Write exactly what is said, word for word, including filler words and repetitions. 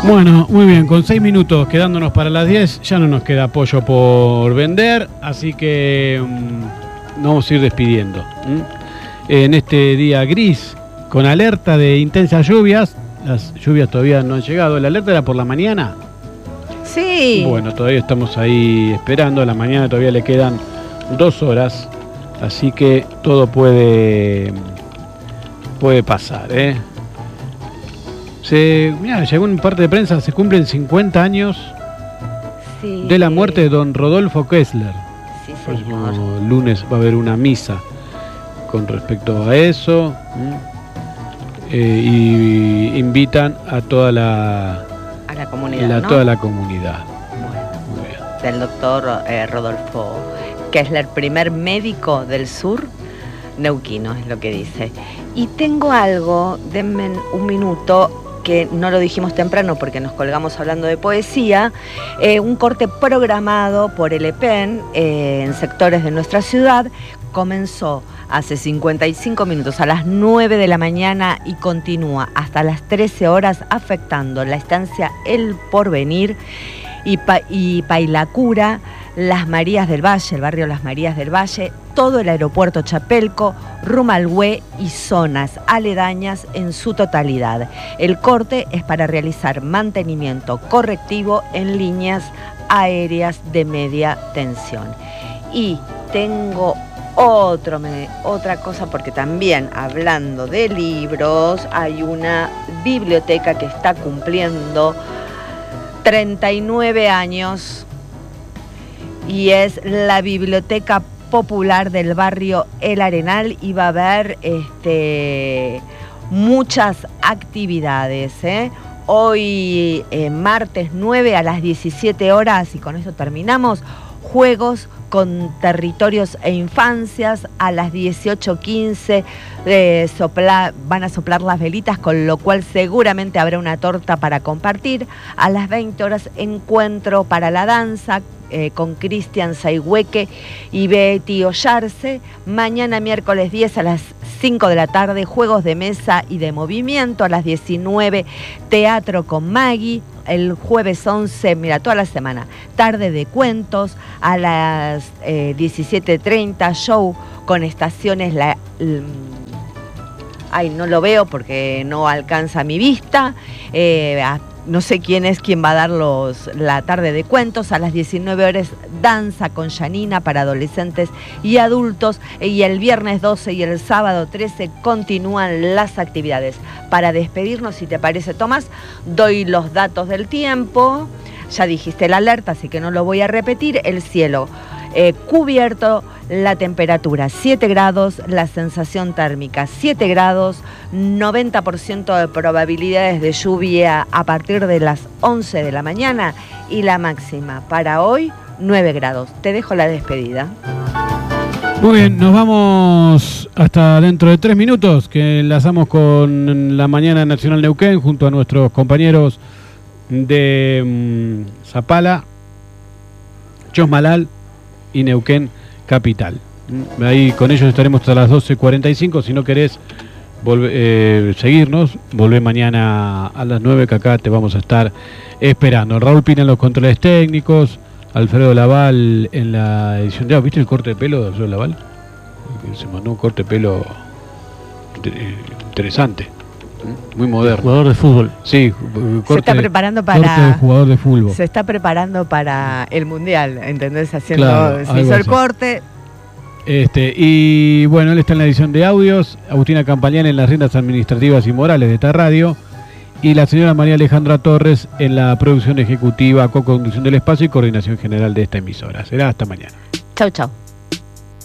Bueno, muy bien, con seis minutos quedándonos para las diez, ya no nos queda pollo por vender, así que mmm, nos vamos a ir despidiendo. ¿Mm? En este día gris, con alerta de intensas lluvias, las lluvias todavía no han llegado. ¿La alerta era por la mañana? Sí. Bueno, todavía estamos ahí esperando, a la mañana todavía le quedan dos horas, así que todo puede, puede pasar, ¿eh? Se, mirá, llegó en parte de prensa, se cumplen cincuenta años sí, de la muerte de don Rodolfo Kessler. Sí, señor. El lunes va a haber una misa con respecto a eso. Eh, y invitan a toda la, a la comunidad, la, ¿no? toda la comunidad. Bueno, muy bien. Del doctor eh, Rodolfo Kessler, primer médico del sur neuquino, es lo que dice. Y tengo algo, denme un minuto, que no lo dijimos temprano porque nos colgamos hablando de poesía, eh, un corte programado por el E P E N eh, en sectores de nuestra ciudad, comenzó hace cincuenta y cinco minutos a las nueve de la mañana y continúa hasta las trece horas afectando la estancia El Porvenir y, pa y Pailacura, Las Marías del Valle, el barrio Las Marías del Valle, todo el aeropuerto Chapelco, Rumalhué y zonas aledañas en su totalidad. El corte es para realizar mantenimiento correctivo en líneas aéreas de media tensión. Y tengo otro, me, otra cosa, porque también hablando de libros, hay una biblioteca que está cumpliendo treinta y nueve años y es la Biblioteca Popular del barrio El Arenal y va a haber este, muchas actividades, ¿eh? Hoy eh, martes nueve a las diecisiete horas, y con esto terminamos, juegos con territorios e infancias. A las dieciocho quince eh, sopla, van a soplar las velitas, con lo cual seguramente habrá una torta para compartir. A las veinte horas encuentro para la danza eh, con Cristian Saihueque y Betty Ollarse. Mañana miércoles diez a las cinco de la tarde, juegos de mesa y de movimiento. A las diecinueve, teatro con Maggie. El jueves once, mira, toda la semana, tarde de cuentos. A las eh, diecisiete treinta, show con estaciones. La, l, ay, no lo veo porque no alcanza mi vista. Eh, a, no sé quién es quien va a dar los, la tarde de cuentos. A las diecinueve horas, danza con Janina para adolescentes y adultos. Y el viernes doce y el sábado trece continúan las actividades. Para despedirnos, si te parece, Tomás, doy los datos del tiempo. Ya dijiste la alerta, así que no lo voy a repetir. El cielo eh, cubierto, la temperatura siete grados, la sensación térmica siete grados, noventa por ciento de probabilidades de lluvia a partir de las once de la mañana y la máxima para hoy nueve grados. Te dejo la despedida. Muy bien, nos vamos hasta dentro de tres minutos, que enlazamos con la Mañana Nacional Neuquén junto a nuestros compañeros de um, Zapala, Chosmalal y Neuquén Capital. Ahí con ellos estaremos hasta las doce cuarenta y cinco. Si no querés volver, eh, seguirnos, volvé mañana a las nueve, que acá te vamos a estar esperando. Raúl Pina en los controles técnicos, Alfredo Laval en la edición de... ¿Viste el corte de pelo de Alfredo Laval? Se mandó un corte de pelo interesante, muy moderno. Jugador de fútbol. Sí, corte, se está preparando para... corte de jugador de fútbol. Se está preparando para el Mundial, ¿entendés? Haciendo... Claro, se hizo el corte... Este, y bueno, él está en la edición de audios, Agustina Campañán en las riendas administrativas y morales de esta radio, y la señora María Alejandra Torres en la producción ejecutiva, co-conducción del espacio y coordinación general de esta emisora. Será hasta mañana. Chau, chau.